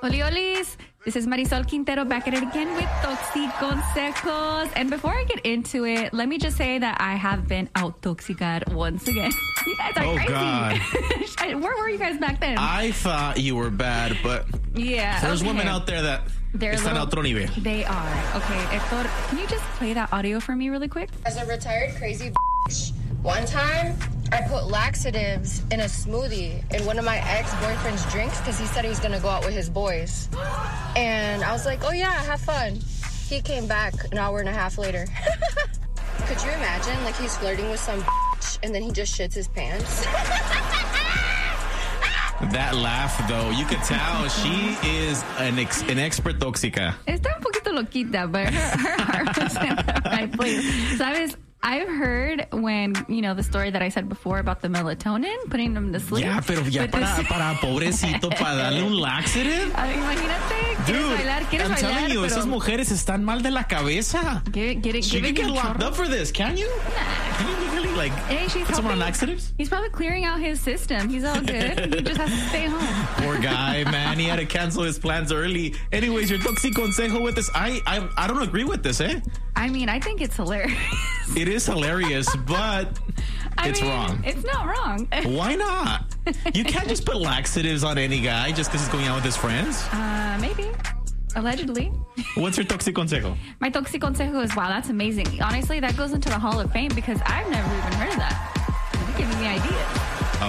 Oliolis, this is Marisol Quintero back at it again with Toxic Consejos. And before I get into it, let me just say that I have been out-toxicad once again. You guys are crazy. God. Where were you guys back then? I thought you were bad, but yeah, there's women out there that están a otro nivel. They are. Okay, Hector, can you just play that audio for me really quick? As a retired crazy bitch, one time I put laxatives in a smoothie in one of my ex-boyfriend's drinks because he said he was going to go out with his boys. And I was like, oh yeah, have fun. He came back an hour and a half later. Could you imagine, like, he's flirting with some bitch and then he just shits his pants? That laugh, though, you could tell she is an expert tóxica. Está un poquito loquita, but her heart was in the right place. ¿Sabes? I've heard when, the story that I said before about the melatonin, putting them to sleep. Yeah, pero ya para pobrecito, para darle un laxative. Imagínate, ¿quieres I'm bailar? telling you, esas mujeres están mal de la cabeza. She could get locked up for this, can you? Nah. Can you legally, put someone on laxatives? He's probably clearing out his system. He's all good. He just has to stay home. Poor guy, man. He had to cancel his plans early. Anyways, your toxic consejo with this. I don't agree with this, eh? I mean, I think it's hilarious. It is hilarious, but it's wrong. It's not wrong. Why not? You can't just put laxatives on any guy just because he's going out with his friends. Maybe. Allegedly. What's your toxic consejo? My toxic consejo is, wow, that's amazing. Honestly, that goes into the Hall of Fame because I've never even heard of that. You're giving me ideas.